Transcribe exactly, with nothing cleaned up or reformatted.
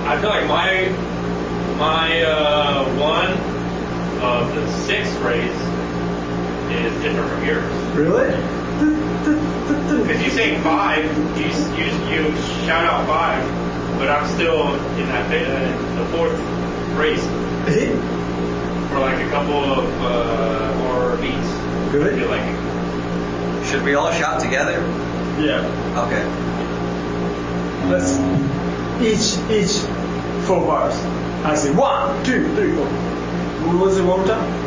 I feel like my my uh, one of the sixth race is different from yours. Really? Because you say five, you you you shout out five, but I'm still in that uh, the fourth race for like a couple of uh, more beats. Really? I feel like. Should we all shout together? Yeah. Okay. Let's each each four bars. I say one, two, three, four. What was it one more time?